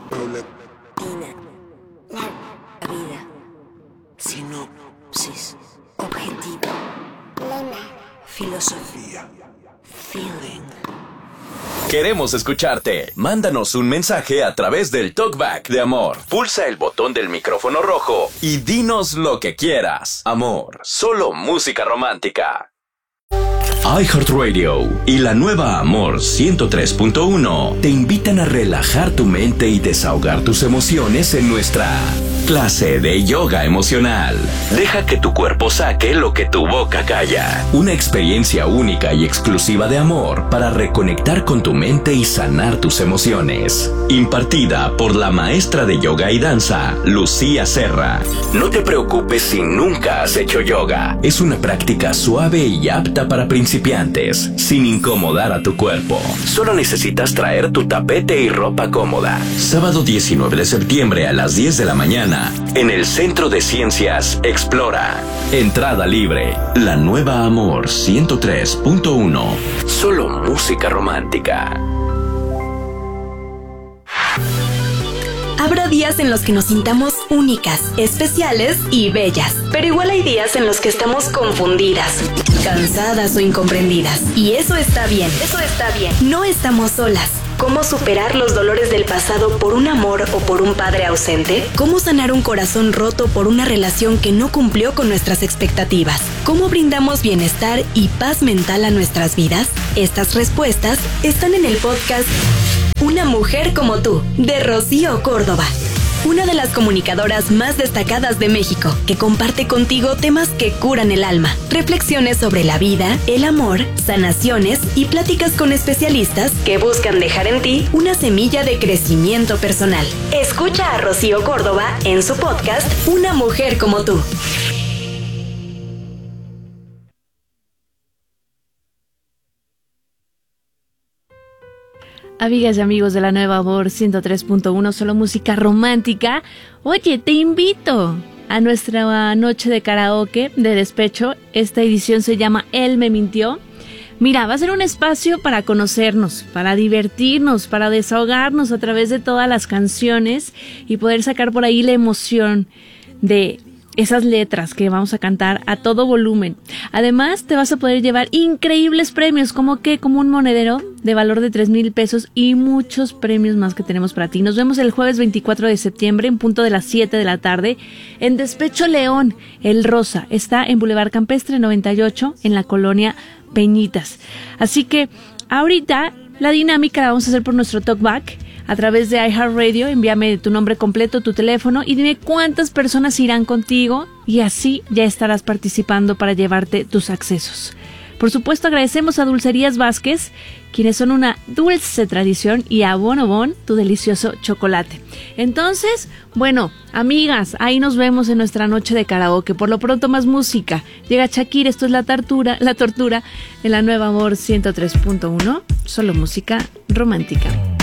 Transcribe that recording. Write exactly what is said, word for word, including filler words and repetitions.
Ina. La vida. Sinopsis. Objetivo. Lema. Filosofía. Feeling. Queremos escucharte. Mándanos un mensaje a través del Talkback de Amor. Pulsa el botón del micrófono rojo y dinos lo que quieras. Amor, solo música romántica. iHeartRadio y la nueva Amor ciento tres punto uno te invitan a relajar tu mente y desahogar tus emociones en nuestra clase de yoga emocional. Deja que tu cuerpo saque lo que tu boca calla. Una experiencia única y exclusiva de amor para reconectar con tu mente y sanar tus emociones. Impartida por la maestra de yoga y danza, Lucía Serra. No te preocupes si nunca has hecho yoga. Es una práctica suave y apta para principiantes, sin incomodar a tu cuerpo. Solo necesitas traer tu tapete y ropa cómoda. Sábado diecinueve de septiembre a las diez de la mañana, en el Centro de Ciencias Explora. Entrada libre. La nueva Amor ciento tres punto uno. Solo música romántica. Habrá días en los que nos sintamos únicas, especiales y bellas. Pero igual hay días en los que estamos confundidas, cansadas o incomprendidas. Y eso está bien, eso está bien. No estamos solas. ¿Cómo superar los dolores del pasado por un amor o por un padre ausente? ¿Cómo sanar un corazón roto por una relación que no cumplió con nuestras expectativas? ¿Cómo brindamos bienestar y paz mental a nuestras vidas? Estas respuestas están en el podcast Una mujer como tú, de Rocío Córdoba. Una de las comunicadoras más destacadas de México, que comparte contigo temas que curan el alma, reflexiones sobre la vida, el amor, sanaciones y pláticas con especialistas que buscan dejar en ti una semilla de crecimiento personal. Escucha a Rocío Córdoba en su podcast Una mujer como tú. Amigas y amigos de la nueva Amor ciento tres punto uno, solo música romántica. Oye, te invito a nuestra noche de karaoke de despecho. Esta edición se llama Él me mintió. Mira, va a ser un espacio para conocernos, para divertirnos, para desahogarnos a través de todas las canciones y poder sacar por ahí la emoción de esas letras que vamos a cantar a todo volumen. Además, te vas a poder llevar increíbles premios, como que, como un monedero de valor de tres mil pesos y muchos premios más que tenemos para ti. Nos vemos el jueves veinticuatro de septiembre en punto de las siete de la tarde en Despecho León, El Rosa. Está en Boulevard Campestre noventa y ocho, en la colonia Peñitas. Así que, ahorita, la dinámica la vamos a hacer por nuestro Talkback. A través de iHeartRadio, envíame tu nombre completo, tu teléfono y dime cuántas personas irán contigo y así ya estarás participando para llevarte tus accesos. Por supuesto, agradecemos a Dulcerías Vázquez, quienes son una dulce tradición, y a Bonobón, tu delicioso chocolate. Entonces, bueno, amigas, ahí nos vemos en nuestra noche de karaoke. Por lo pronto, más música. Llega Shakira, esto es la tortura, la tortura en la nueva Amor ciento tres punto uno, solo música romántica.